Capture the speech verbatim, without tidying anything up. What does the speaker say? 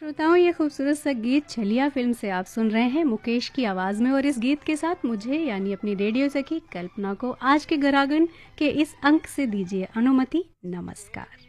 श्रोताओं, ये खूबसूरत सा गीत छलिया फिल्म से आप सुन रहे हैं मुकेश की आवाज़ में। और इस गीत के साथ मुझे यानी अपनी रेडियो सखी कल्पना को आज के गरागन के इस अंक से दीजिए अनुमति। नमस्कार।